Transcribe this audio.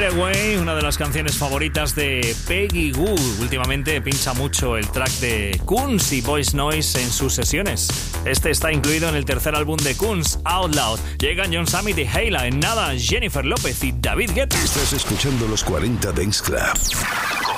Getaway, una de las canciones favoritas de Peggy Gou. Últimamente pincha mucho el track de Kunz y Voice Noise en sus sesiones. Este está incluido en el tercer álbum de Kunz, Out Loud. Llegan John Summit y Hayla. En nada, Jennifer López y David Guetta. Estás escuchando los 40 Dance Club.